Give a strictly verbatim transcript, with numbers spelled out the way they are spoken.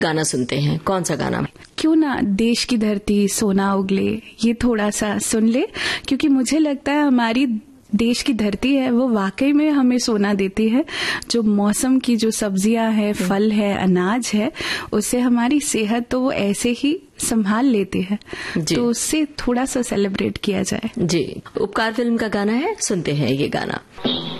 गाना सुनते हैं। कौन सा गाना? क्यों ना देश की धरती सोना उगले, ये थोड़ा सा सुन ले, क्योंकि मुझे लगता है हमारी देश की धरती है वो वाकई में हमें सोना देती है। जो मौसम की जो सब्जियां है, फल है, अनाज है, उससे हमारी सेहत तो वो ऐसे ही संभाल लेती है, तो उससे थोड़ा सा सेलिब्रेट किया जाए। जी, उपकार फिल्म का गाना है, सुनते हैं ये गाना।